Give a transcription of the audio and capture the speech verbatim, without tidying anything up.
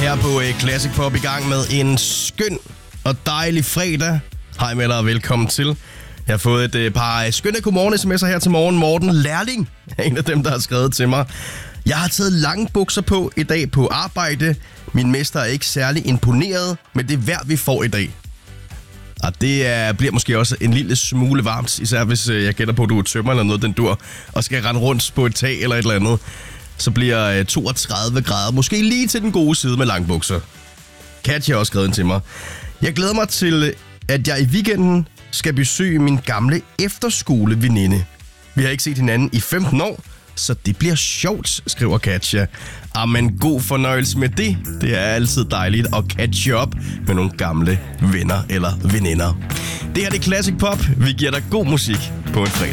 her på uh, Classic Pop i gang med en skøn og dejlig fredag. Hej med dig og velkommen til. Jeg har fået et uh, par skønne godmorgen sms'er her til morgen. Morten Lærling er en af dem, der har skrevet til mig. Jeg har taget lange bukser på i dag på arbejde. Min mester er ikke særlig imponeret, men det er vejr, vi får i dag. Og det er, bliver måske også en lille smule varmt, især hvis uh, jeg gætter på, at du er tømmer eller noget, den dur, og skal rende rundt på et tag eller et eller andet. Så bliver uh, toogtredive grader, måske lige til den gode side med langbukser. Katja har også skrevet til mig. Jeg glæder mig til, at jeg i weekenden skal besøge min gamle efterskoleveninde. Vi har ikke set hinanden i femten år, så det bliver sjovt, skriver Katja. Amen, god fornøjelse med det. Det er altid dejligt at catch up med nogle gamle venner eller veninder. Det her er det Classic Pop. Vi giver dig god musik på en fredag.